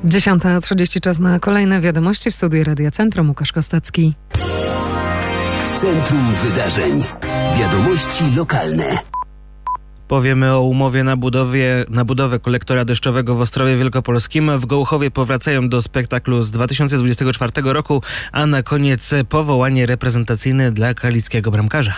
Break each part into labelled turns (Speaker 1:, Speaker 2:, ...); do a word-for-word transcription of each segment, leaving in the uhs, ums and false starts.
Speaker 1: dziesiąta trzydzieści, czas na kolejne wiadomości w studiu Radia Centrum. Łukasz Kostecki.
Speaker 2: Centrum Wydarzeń. Wiadomości lokalne.
Speaker 3: Powiemy o umowie na, budowie, na budowę kolektora deszczowego w Ostrowie Wielkopolskim. W Gołuchowie powracają do spektaklu z dwa tysiące dwudziestego czwartego roku, a na koniec powołanie reprezentacyjne dla kalickiego bramkarza.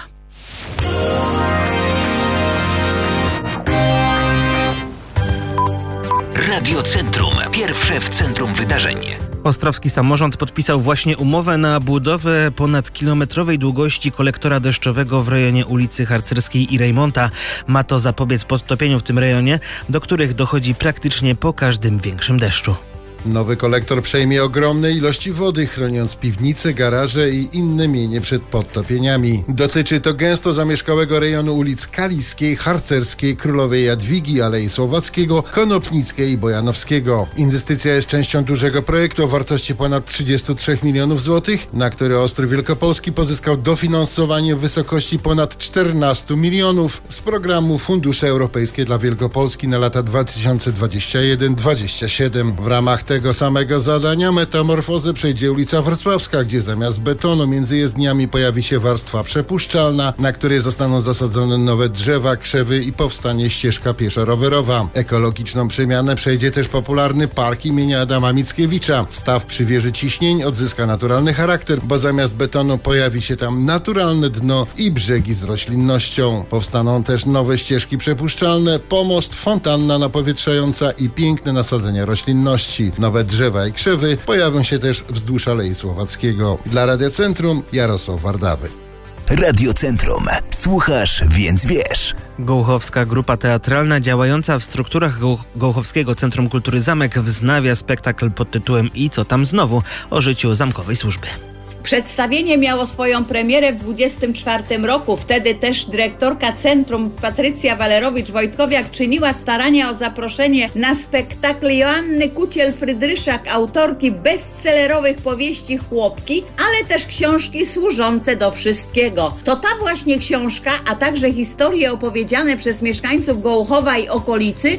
Speaker 2: Radio Centrum. Pierwsze w centrum wydarzeń.
Speaker 3: Ostrowski samorząd podpisał właśnie umowę na budowę ponad kilometrowej długości kolektora deszczowego w rejonie ulicy Harcerskiej i Rejmonta. Ma to zapobiec podtopieniu w tym rejonie, do których dochodzi praktycznie po każdym większym deszczu.
Speaker 4: Nowy kolektor przejmie ogromne ilości wody, chroniąc piwnice, garaże i inne mienie przed podtopieniami. Dotyczy to gęsto zamieszkałego rejonu ulic Kaliskiej, Harcerskiej, Królowej Jadwigi, Alei Słowackiego, Konopnickiej i Bojanowskiego. Inwestycja jest częścią dużego projektu o wartości ponad trzydziestu trzech milionów złotych, na który Ostrów Wielkopolski pozyskał dofinansowanie w wysokości ponad czternastu milionów z programu Fundusze Europejskie dla Wielkopolski na lata dwa tysiące dwudziesty pierwszy do dwudziestego siódmego. W ramach tego samego zadania metamorfozę przejdzie ulica Wrocławska, gdzie zamiast betonu między jezdniami pojawi się warstwa przepuszczalna, na której zostaną zasadzone nowe drzewa, krzewy i powstanie ścieżka pieszo-rowerowa. Ekologiczną przemianę przejdzie też popularny park imienia Adama Mickiewicza. Staw przy wieży ciśnień odzyska naturalny charakter, bo zamiast betonu pojawi się tam naturalne dno i brzegi z roślinnością. Powstaną też nowe ścieżki przepuszczalne, pomost, fontanna napowietrzająca i piękne nasadzenia roślinności. Nowe drzewa i krzewy pojawią się też wzdłuż Alei Słowackiego. Dla Radia Centrum Jarosław Wardawy.
Speaker 2: Radio Centrum. Słuchasz, więc wiesz.
Speaker 3: Gołuchowska grupa teatralna działająca w strukturach Goł- Gołuchowskiego Centrum Kultury Zamek wznawia spektakl pod tytułem I co tam znowu? O życiu zamkowej służby.
Speaker 5: Przedstawienie miało swoją premierę w dwudziestym czwartym roku. Wtedy też dyrektorka centrum Patrycja Walerowicz-Wojtkowiak czyniła starania o zaproszenie na spektakl Joanny Kuciel-Frydryszak, autorki bestsellerowych powieści Chłopki, ale też książki służące do wszystkiego. To ta właśnie książka, a także historie opowiedziane przez mieszkańców Gołuchowa i okolicy